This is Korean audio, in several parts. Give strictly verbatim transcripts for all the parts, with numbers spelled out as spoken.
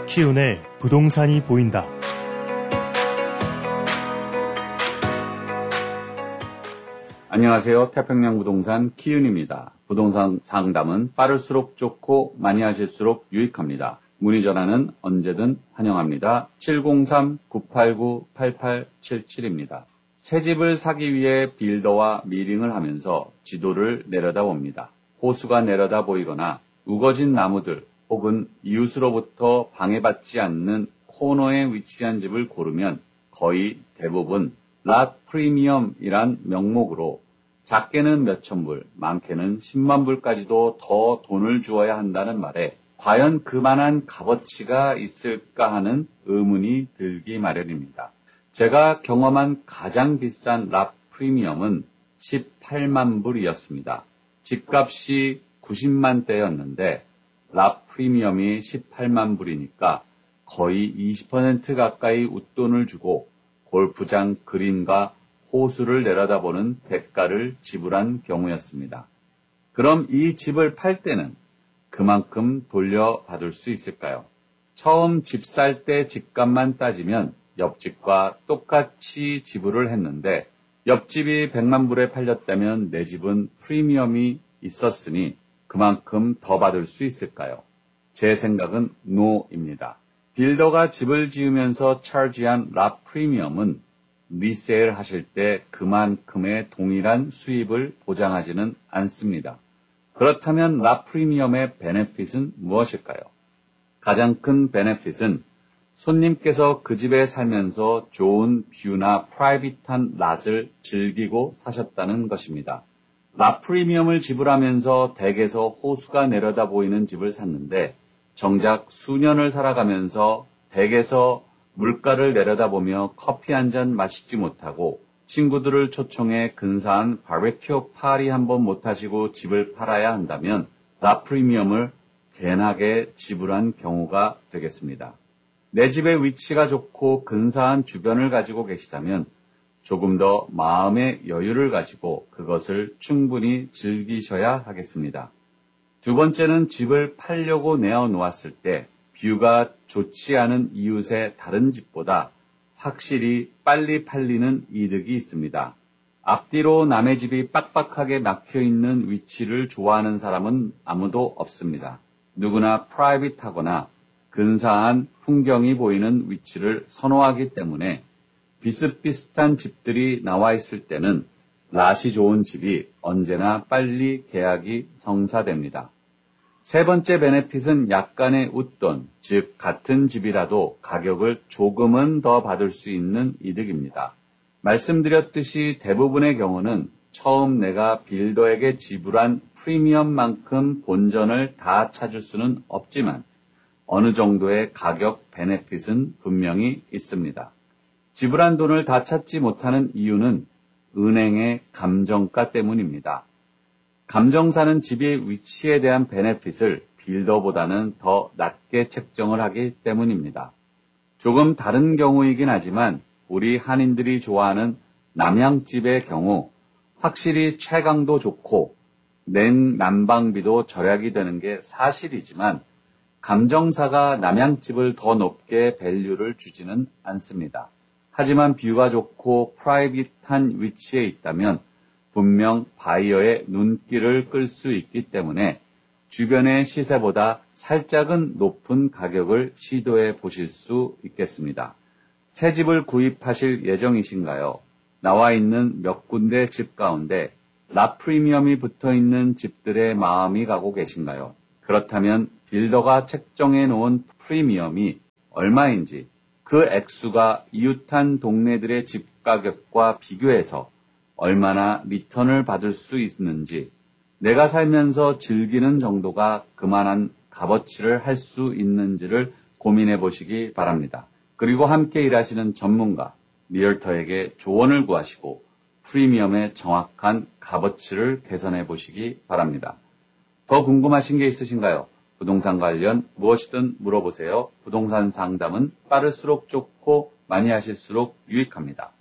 키운의 부동산이 보인다. 안녕하세요. 태평양 부동산 키운입니다. 부동산 상담은 빠를수록 좋고 많이 하실수록 유익합니다. 문의 전화는 언제든 환영합니다. 칠공삼 구팔구 팔팔칠칠입니다. 새 집을 사기 위해 빌더와 미링을 하면서 지도를 내려다봅니다. 호수가 내려다 보이거나 우거진 나무들 혹은 이웃으로부터 방해받지 않는 코너에 위치한 집을 고르면 거의 대부분 랏 프리미엄이란 명목으로 작게는 몇천 불, 많게는 십만 불까지도 더 돈을 주어야 한다는 말에 과연 그만한 값어치가 있을까 하는 의문이 들기 마련입니다. 제가 경험한 가장 비싼 랏 프리미엄은 십팔만 불이었습니다. 집값이 구십만 대였는데 랏 프리미엄이 십팔만 불이니까 거의 이십 퍼센트 가까이 웃돈을 주고 골프장 그린과 호수를 내려다보는 대가를 지불한 경우였습니다. 그럼 이 집을 팔 때는 그만큼 돌려받을 수 있을까요? 처음 집 살 때 집값만 따지면 옆집과 똑같이 지불을 했는데 옆집이 백만 불에 팔렸다면 내 집은 프리미엄이 있었으니 그만큼 더 받을 수 있을까요? 제 생각은 노입니다. 빌더가 집을 지으면서 차지한 랏 프리미엄은 리세일 하실 때 그만큼의 동일한 수입을 보장하지는 않습니다. 그렇다면 랏 프리미엄의 베네핏은 무엇일까요? 가장 큰 베네핏은 손님께서 그 집에 살면서 좋은 뷰나 프라이빗한 랏을 즐기고 사셨다는 것입니다. 랏 프리미엄을 지불하면서 댁에서 호수가 내려다 보이는 집을 샀는데 정작 수년을 살아가면서 댁에서 물가를 내려다보며 커피 한 잔 마시지 못하고 친구들을 초청해 근사한 바베큐 파리 한번 못하시고 집을 팔아야 한다면 랏 프리미엄을 괜하게 지불한 경우가 되겠습니다. 내 집의 위치가 좋고 근사한 주변을 가지고 계시다면 조금 더 마음의 여유를 가지고 그것을 충분히 즐기셔야 하겠습니다. 두 번째는 집을 팔려고 내어놓았을 때 뷰가 좋지 않은 이웃의 다른 집보다 확실히 빨리 팔리는 이득이 있습니다. 앞뒤로 남의 집이 빡빡하게 막혀있는 위치를 좋아하는 사람은 아무도 없습니다. 누구나 프라이빗하거나 근사한 풍경이 보이는 위치를 선호하기 때문에 비슷비슷한 집들이 나와 있을 때는 랏이 좋은 집이 언제나 빨리 계약이 성사됩니다. 세 번째 베네핏은 약간의 웃돈, 즉 같은 집이라도 가격을 조금은 더 받을 수 있는 이득입니다. 말씀드렸듯이 대부분의 경우는 처음 내가 빌더에게 지불한 프리미엄만큼 본전을 다 찾을 수는 없지만 어느 정도의 가격 베네핏은 분명히 있습니다. 지불한 돈을 다 찾지 못하는 이유는 은행의 감정가 때문입니다. 감정사는 집의 위치에 대한 베네핏을 빌더보다는 더 낮게 책정을 하기 때문입니다. 조금 다른 경우이긴 하지만 우리 한인들이 좋아하는 남양집의 경우 확실히 채광도 좋고 냉난방비도 절약이 되는 게 사실이지만 감정사가 남양집을 더 높게 밸류를 주지는 않습니다. 하지만 뷰가 좋고 프라이빗한 위치에 있다면 분명 바이어의 눈길을 끌 수 있기 때문에 주변의 시세보다 살짝은 높은 가격을 시도해 보실 수 있겠습니다. 새 집을 구입하실 예정이신가요? 나와 있는 몇 군데 집 가운데 랏 프리미엄이 붙어 있는 집들의 마음이 가고 계신가요? 그렇다면 빌더가 책정해 놓은 프리미엄이 얼마인지 그 액수가 이웃한 동네들의 집 가격과 비교해서 얼마나 리턴을 받을 수 있는지 내가 살면서 즐기는 정도가 그만한 값어치를 할 수 있는지를 고민해 보시기 바랍니다. 그리고 함께 일하시는 전문가, 리얼터에게 조언을 구하시고 프리미엄의 정확한 값어치를 개선해 보시기 바랍니다. 더 궁금하신 게 있으신가요? 부동산 관련 무엇이든 물어보세요. 부동산 상담은 빠를수록 좋고 많이 하실수록 유익합니다.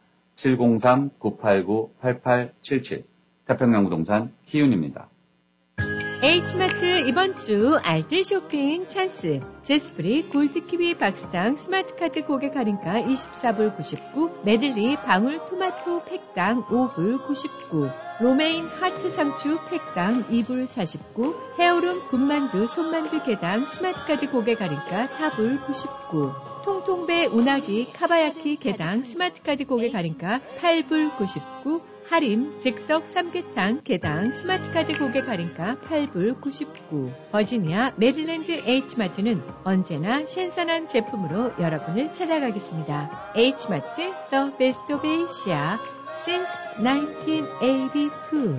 칠공삼 구팔구 팔팔칠칠 태평양 부동산 키운입니다. H마트 이번 주 알뜰 쇼핑 찬스. 제스프리 골드키위 박스당 스마트카드 고객 할인가 이십사 불 구십구, 메들리 방울토마토 팩당 오 불 구십구, 로메인 하트 상추 팩당 이 불 사십구, 헤어룸 군만두 손만두 개당 스마트카드 고객 할인가 사 불 구십구, 통통배 운하기 카바야키 개당 스마트카드 고객 할인가 팔 불 구십구, 하림 즉석 삼계탕 개당 스마트카드 고객 할인가 팔 불 구십구. 버지니아 메릴랜드 H마트는 언제나 신선한 제품으로 여러분을 찾아가겠습니다. H마트 The Best of Asia since 나인틴 에이티투.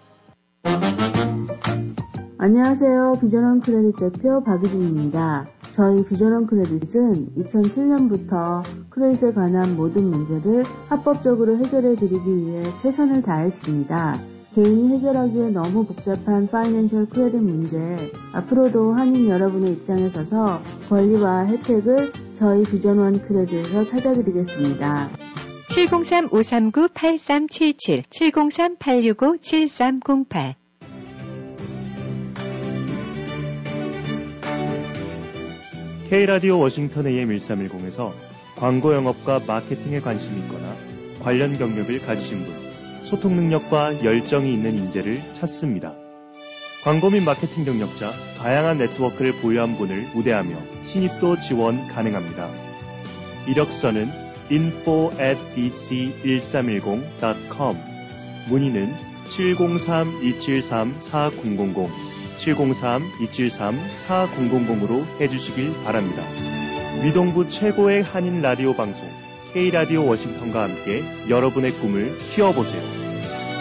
안녕하세요. 비전원 크레딧 대표 박유진입니다. 저희 비전원 크레딧은 이천칠 년부터 크레딧에 관한 모든 문제를 합법적으로 해결해 드리기 위해 최선을 다했습니다. 개인이 해결하기에 너무 복잡한 파이낸셜 크레딧 문제, 앞으로도 한인 여러분의 입장에 서서 권리와 혜택을 저희 비전원 크레딧에서 찾아드리겠습니다. 칠공삼 오삼구 팔삼칠칠, 칠공삼 팔육오 칠삼공팔. K라디오 워싱턴 에이엠 일삼일공에서 광고 영업과 마케팅에 관심이 있거나 관련 경력을 가지신 분, 소통 능력과 열정이 있는 인재를 찾습니다. 광고 및 마케팅 경력자, 다양한 네트워크를 보유한 분을 우대하며 신입도 지원 가능합니다. 이력서는 info at bc 일삼일공 닷 컴, 문의는 칠공삼 이칠삼 사공공공, 칠공삼 이칠삼 사공공공으로 해주시길 바랍니다. 위동부 최고의 한인 라디오 방송 K라디오 워싱턴과 함께 여러분의 꿈을 키워보세요.